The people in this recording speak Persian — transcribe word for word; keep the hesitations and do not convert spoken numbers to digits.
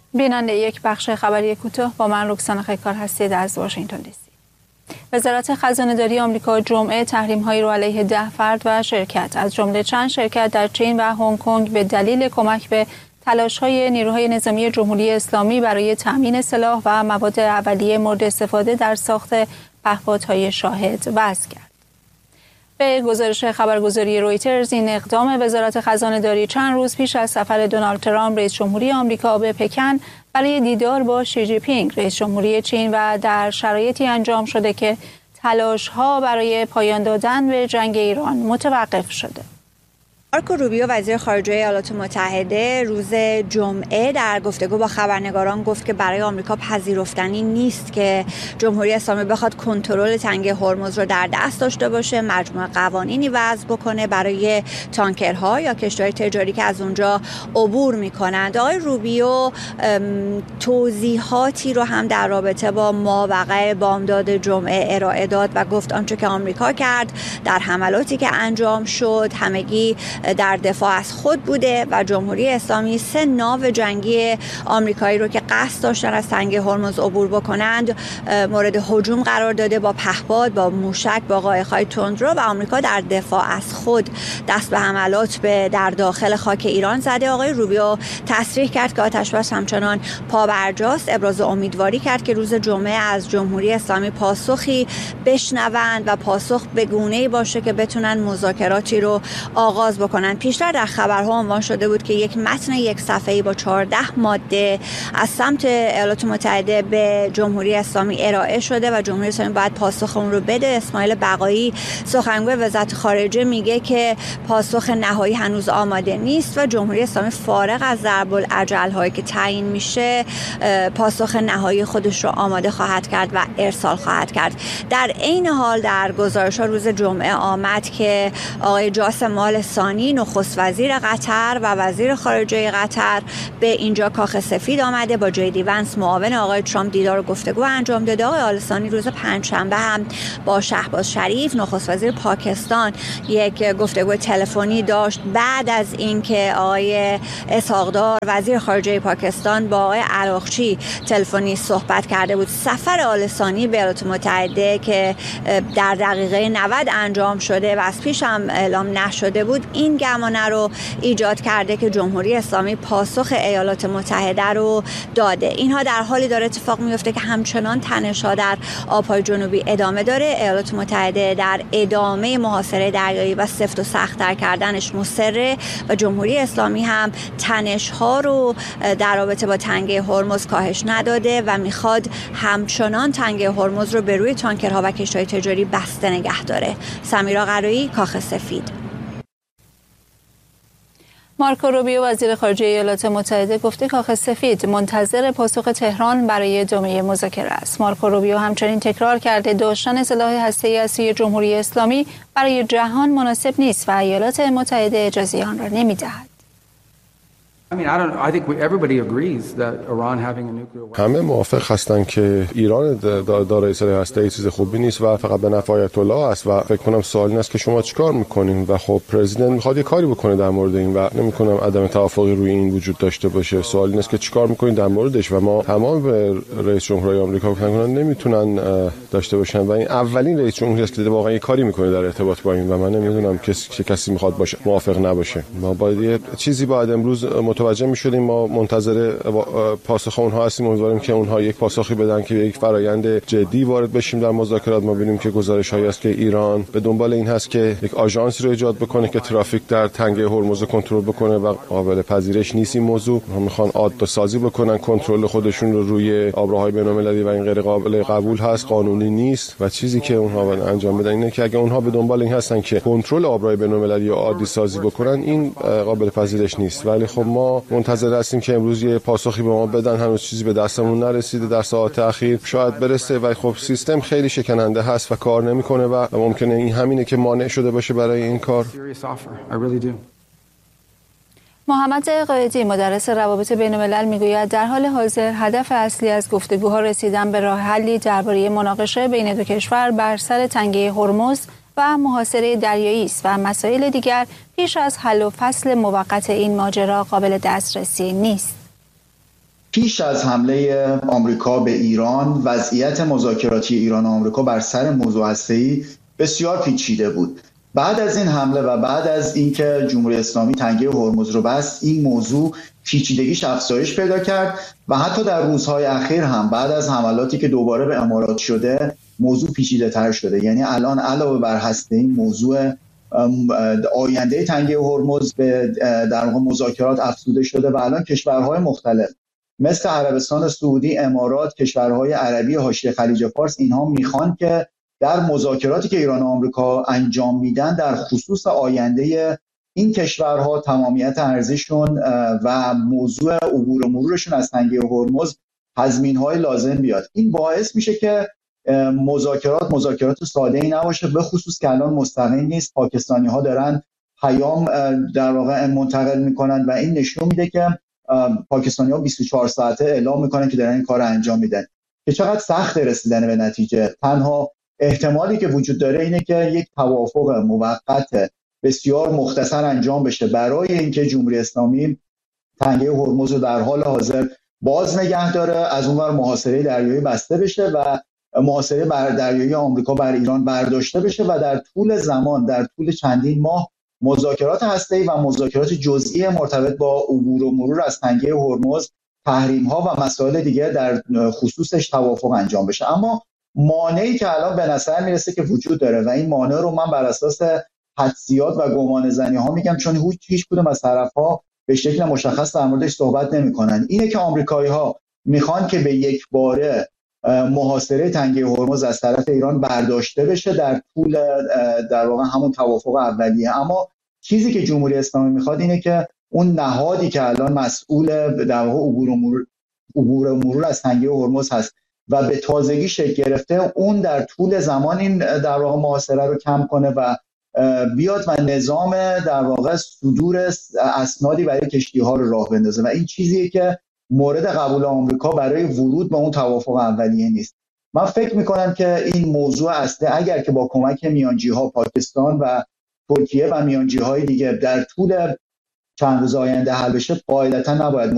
بیننده یک بخش خبری کوتاه با من رکسانا خیکار هستید از واشنگتن دی سی. وزارت خزانه‌داری آمریکا جمعه تحریم‌هایی را علیه ده فرد و شرکت از جمله چند شرکت در چین و هنگ کنگ به دلیل کمک به تلاش‌های نیروهای نظامی جمهوری اسلامی برای تأمین سلاح و مواد اولیه مورد استفاده در ساخت پهپادهای شاهد وضع کرد. به گزارش خبرگزاری رویترز این اقدام وزارت خزانه‌داری چند روز پیش از سفر دونالد ترامپ رئیس جمهوری آمریکا به پکن برای دیدار با شی جی پینگ رئیس جمهوری چین و در شرایطی انجام شده که تلاش‌ها برای پایان دادن به جنگ ایران متوقف شده. مارکو روبیو وزیر خارجه ایالات متحده روز جمعه در گفتگو با خبرنگاران گفت که برای آمریکا پذیرفتنی نیست که جمهوری اسلامی بخواد کنترل تنگه هرمز رو در دست داشته باشه، مجموعه قوانینی وضع بکنه برای تانکرها یا کشتی‌های تجاری که از اونجا عبور می‌کنند. آقای روبیو توضیحاتی رو هم در رابطه با ماوقع بامداد جمعه ارائه داد و گفت آنچه که آمریکا کرد در حملاتی که انجام شد همگی در دفاع از خود بوده و جمهوری اسلامی سه ناو جنگی آمریکایی رو که قصد داشتن از تنگه هرمز عبور بکنند مورد هجوم قرار داده با پهپاد، با موشک، با قایق‌های تندرو و آمریکا در دفاع از خود دست به حملات به در داخل خاک ایران زده. آقای روبیو تصریح کرد که آتش‌بس همچنان پابرجاست، ابراز امیدواری کرد که روز جمعه از جمهوری اسلامی پاسخی بشنوند و پاسخ به گونه‌ای باشه که بتونن مذاکراتی رو آغاز بکنن. پیشتر در خبرها عنوان شده بود که یک متن یک صفحه‌ای با چهارده ماده از سمت ایالات متحده به جمهوری اسلامی ارائه شده و جمهوری اسلامی باید پاسخ اون رو بده. اسماعیل بقایی سخنگوی وزارت خارجه میگه که پاسخ نهایی هنوز آماده نیست و جمهوری اسلامی فارغ از ضرب الاجل هایی که تعیین میشه پاسخ نهایی خودش رو آماده خواهد کرد و ارسال خواهد کرد. در عین حال در گزارش‌ها روز جمعه آمد که آقای جاسم آل ثانی نخست وزیر قطر و وزیر خارجه قطر به اینجا کاخ سفید آمده، با جی دی ونس معاون آقای ترامپ دیدار و گفتگو انجام داده. آقای آل ثانی روز پنجشنبه هم با شهباز شریف نخست وزیر پاکستان یک گفتگو تلفنی داشت بعد از اینکه آقای اسحاق‌دار وزیر خارجه پاکستان با آقای عراقچی تلفنی صحبت کرده بود. سفر آل ثانی به ایالات متحده که در دقیقه نود انجام شده و از پیش هم اعلام نشده بود این گمانه رو ایجاد کرده که جمهوری اسلامی پاسخ ایالات متحده رو داده. اینها در حالی داره اتفاق میفته که همچنان تنش‌ها در آب‌های جنوبی ادامه داره. ایالات متحده در ادامه محاصره دریایی و سفت و سخت‌تر کردنش مصره و جمهوری اسلامی هم تنش‌ها رو در رابطه با تنگه هرمز کاهش نداده و میخواد همچنان تنگه هرمز رو به روی تانکرها و کشتی‌های تجاری بسته نگه داره. سمیرا قرایی، کاخ سفید. مارکو روبیو وزیر خارجه ایالات متحده گفته کاخ سفید منتظر پاسخ تهران برای ادامه مذاکره است. مارکو روبیو همچنین تکرار کرده داشتن سلاح هسته‌ای از سوی جمهوری اسلامی برای جهان مناسب نیست و ایالات متحده اجازه آن را نمی‌دهد. همه موافق هستند که ایران دارای سلاح هسته‌ای چیز خوبی نیست و فقط به نفع آیت الله است و فکر کنم سوال این است که شما چیکار میکنین و خب پرزیدنت میخواد یه کاری بکنه در مورد این و نمی‌کنم عدم توافقی روی این وجود داشته باشه. سوال این است که چیکار میکنین در موردش و ما تمام به رئیس جمهوری آمریکا گفتن نمیتونن داشته باشن و این اولین رئیس جمهوری است که واقعا یه کاری میکنه در ارتباط با این و من نمیدونم کسی کسی میخواد باشه موافق نباشه. ما باید یه چیزی باید امروز متوجه می‌شدیم. ما منتظر پاسخ اونها هستیم، امیدواریم که اونها یک پاسخی بدن که یک فرایند جدی وارد بشیم در مذاکرات. ما ببینیم که گزارش‌هایی است که ایران به دنبال این هست که یک آژانسی رو ایجاد بکنه که ترافیک در تنگه هرمز کنترل بکنه و قابل پذیرش نیست این موضوع. ما می‌خوان عادت سازی بکنن، کنترل خودشون رو روی آبراهای بین‌المللی و این غیر قابل قبول هست، قانونی نیست و چیزی که اونها باید انجام بدن اینه که اگه اونها به دنبال این هستن که کنترل آبراهای بین‌المللی رو عادی سازی بکنن این قابل پذیرش نیست. ولی خب ما منتظر هستیم که امروز یه پاسخی به ما بدن. هنوز چیزی به دستمون نرسیده، در ساعات اخیر شاید برسه و خب سیستم خیلی شکننده هست و کار نمیکنه و ممکنه این همینه که مانع شده باشه برای این کار. محمد قائدی مدرس روابط بین الملل میگوید در حال حاضر هدف اصلی از گفتگوها رسیدن به راه حلی درباره مناقشه بین دو کشور بر سر تنگه هرمز و محاصره دریایی است و مسائل دیگر پیش از حل و فصل موقت این ماجرا قابل دسترسی نیست. پیش از حمله آمریکا به ایران وضعیت مذاکراتی ایران و آمریکا بر سر موضوع هسته‌ای بسیار پیچیده بود. بعد از این حمله و بعد از اینکه جمهوری اسلامی تنگه هرمز رو بست، این موضوع پیچیدگیش افزایش پیدا کرد و حتی در روزهای اخیر هم بعد از حملاتی که دوباره به امارات شده موضوع پیچیده تر شده. یعنی الان علاوه بر هسته‌ای موضوع آینده تنگه هرمز به در واقع مذاکرات افزوده شده و الان کشورهای مختلف مثل عربستان سعودی، امارات، کشورهای عربی حاشیه خلیج فارس اینها میخوان که در مذاکراتی که ایران و آمریکا انجام میدن در خصوص آینده این کشورها، تمامیت ارزششون و موضوع عبور و مرورشون از تنگه هرمز تضمین‌های لازم بیاد. این باعث میشه که مذاکرات مذاکرات ساده‌ای نباشه، به خصوص که الان مستقیم نیست. پاکستانی‌ها دارن پیام در واقع منتقل میکنن و این نشون میده که پاکستانی‌ها بیست و چهار ساعته اعلام میکنن که دارن این کار انجام میدن که چقدر سخت رسیدن به نتیجه. تنها احتمالی که وجود داره اینه که یک توافق موقت بسیار مختصر انجام بشه برای اینکه جمهوری اسلامی تنگه هرمز رو در حال حاضر باز نگه داره، از اونور محاصره دریایی بسته بشه و محاصره بر دریایی آمریکا بر ایران برداشته بشه و در طول زمان، در طول چندین ماه مذاکرات هسته‌ای و مذاکرات جزئی مرتبط با عبور و مرور از تنگه هرمز، تحریم‌ها و مسائل دیگه در خصوصش توافق انجام بشه. اما مانعی که الان به نظر میرسه که وجود داره و این مانع رو من بر اساس حدسیات و گمانه‌زنی‌ها میگم، چون هیچ کدوم از طرف‌ها به شکل مشخص در موردش صحبت نمی‌کنن، اینه که آمریکایی‌ها میخوان که به یک باره محاصره تنگه هرمز از طرف ایران برداشته بشه در طول در واقع همون توافق اولیه. اما چیزی که جمهوری اسلامی میخواد اینه که اون نهادی که الان مسئول در واقع عبور و مرور عبور و مرور از تنگه هرمز هست و به تازگی شکل گرفته، اون در طول زمان این در واقع محاصره رو کم کنه و بیاد و نظام در واقع صدور اسنادی برای کشتی‌ها رو راه بندازه و این چیزیه که مورد قبول آمریکا برای ورود به اون توافق اولیه نیست. من فکر میکنم که این موضوع اصلی اگر که با کمک میانجی‌ها پاکستان و ترکیه و میانجی‌های دیگه در طول چند روز آینده حل بشه، قاعدتاً نباید